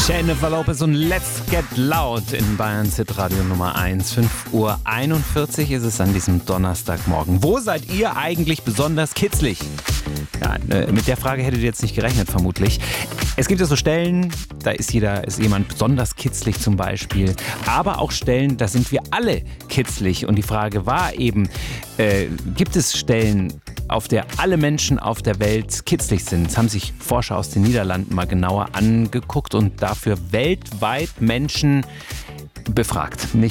Jennifer Lopez und Let's Get Loud in Bayern's Hitradio Nummer 1. 5:41 Uhr ist es an diesem Donnerstagmorgen. Wo seid ihr eigentlich besonders kitzlig? Ja, mit der Frage hättet ihr jetzt nicht gerechnet, vermutlich. Es gibt ja so Stellen, da ist jemand besonders kitzlig zum Beispiel. Aber auch Stellen, da sind wir alle kitzlig. Und die Frage war eben, gibt es Stellen, auf der alle Menschen auf der Welt kitzlig sind? Das haben sich Forscher aus den Niederlanden mal genauer angeguckt und dafür weltweit Menschen befragt.